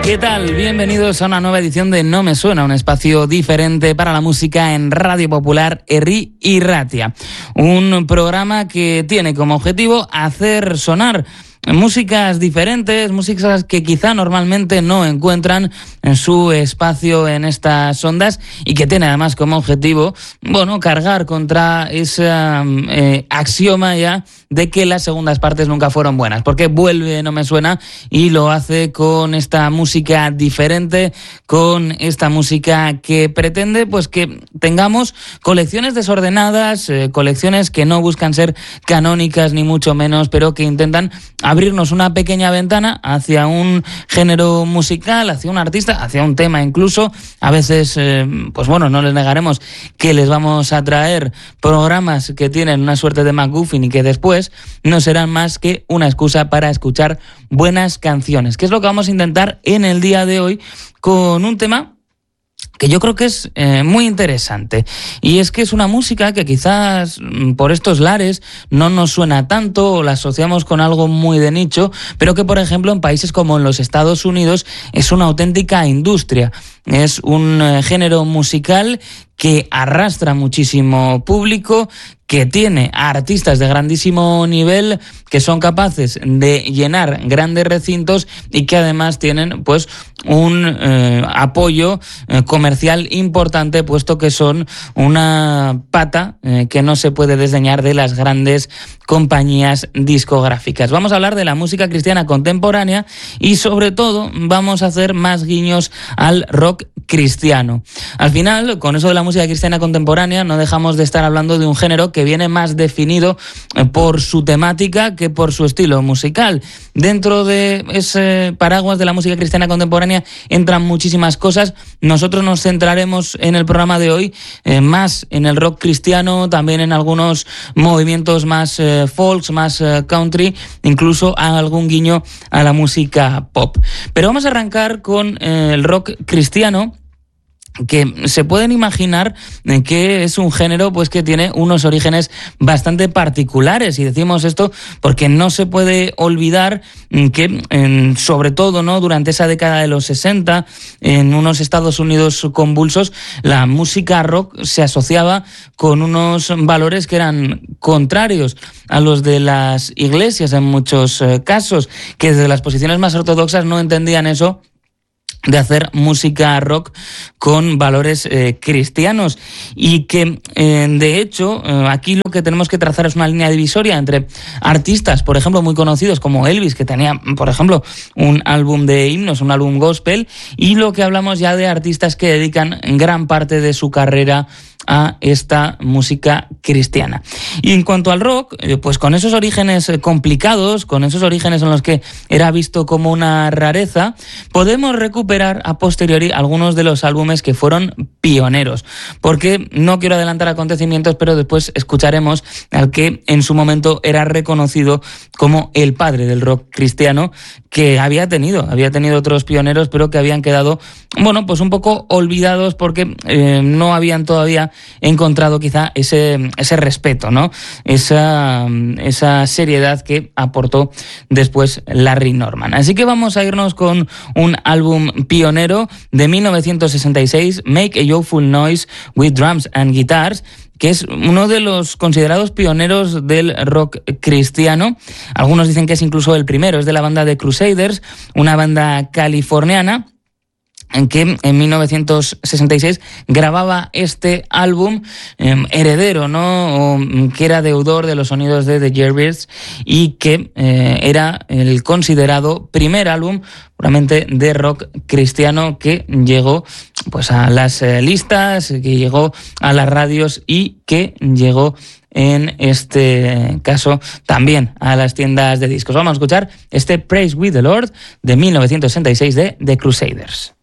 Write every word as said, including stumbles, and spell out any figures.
¿Qué tal? Bienvenidos a una nueva edición de No Me Suena, un espacio diferente para la música en Radio Popular Herri y Ratia. Un programa que tiene como objetivo hacer sonar músicas diferentes, músicas que quizá normalmente no encuentran en su espacio en estas ondas y que tiene además como objetivo, bueno, cargar contra ese eh, axioma ya de que las segundas partes nunca fueron buenas, porque vuelve No Me Suena y lo hace con esta música diferente, con esta música que pretende pues que tengamos colecciones desordenadas, eh, colecciones que no buscan ser canónicas ni mucho menos, pero que intentan abrirnos una pequeña ventana hacia un género musical, hacia un artista, hacia un tema incluso. A veces, eh, pues bueno, no les negaremos que les vamos a traer programas que tienen una suerte de MacGuffin y que después no serán más que una excusa para escuchar buenas canciones, que es lo que vamos a intentar en el día de hoy con un tema que yo creo que es eh, muy interesante, y es que es una música que quizás por estos lares no nos suena tanto o la asociamos con algo muy de nicho, pero que por ejemplo en países como en los Estados Unidos es una auténtica industria. Es un eh, género musical que arrastra muchísimo público, que tiene a artistas de grandísimo nivel que son capaces de llenar grandes recintos y que además tienen pues un eh, apoyo eh, comercial importante, puesto que son una pata eh, que no se puede desdeñar de las grandes compañías discográficas. Vamos a hablar de la música cristiana contemporánea y sobre todo vamos a hacer más guiños al rock cristiano. Al final, con eso de la música cristiana contemporánea, no dejamos de estar hablando de un género que viene más definido por su temática que por su estilo musical. Dentro de ese paraguas de la música cristiana contemporánea entran muchísimas cosas. Nosotros nos centraremos en el programa de hoy eh, más en el rock cristiano, también en algunos movimientos más eh, folks, más eh, country, incluso a algún guiño a la música pop. Pero vamos a arrancar con eh, el rock cristiano, que se pueden imaginar que es un género pues que tiene unos orígenes bastante particulares, y decimos esto porque no se puede olvidar que en, sobre todo no durante esa década de los sesenta, en unos Estados Unidos convulsos, la música rock se asociaba con unos valores que eran contrarios a los de las iglesias en muchos eh, casos, que desde las posiciones más ortodoxas no entendían eso de hacer música rock con valores eh, cristianos, y que eh, de hecho eh, aquí lo que tenemos que trazar es una línea divisoria entre artistas, por ejemplo, muy conocidos como Elvis, que tenía, por ejemplo, un álbum de himnos, un álbum gospel, y lo que hablamos ya de artistas que dedican gran parte de su carrera a esta música cristiana. Y en cuanto al rock, pues con esos orígenes complicados, con esos orígenes en los que era visto como una rareza, podemos recuperar a posteriori algunos de los álbumes que fueron pioneros, porque no quiero adelantar acontecimientos, pero después escucharemos al que en su momento era reconocido como el padre del rock cristiano, que había tenido, había tenido otros pioneros, pero que habían quedado, bueno, pues un poco olvidados porque eh, no habían todavía encontrado quizá ese, ese respeto, ¿no? Esa, esa seriedad que aportó después Larry Norman. Así que vamos a irnos con un álbum pionero de mil novecientos sesenta y seis, Make a Joyful Noise with Drums and Guitars, que es uno de los considerados pioneros del rock cristiano. Algunos dicen que es incluso el primero, es de la banda de Crusaders, una banda californiana en que en mil novecientos sesenta y seis grababa este álbum eh, heredero, ¿no? O, que era deudor de los sonidos de The Yardbirds, y que eh, era el considerado primer álbum puramente de rock cristiano que llegó pues a las eh, listas, que llegó a las radios y que llegó en este caso también a las tiendas de discos. Vamos a escuchar este Praise with the Lord de mil novecientos sesenta y seis de The Crusaders.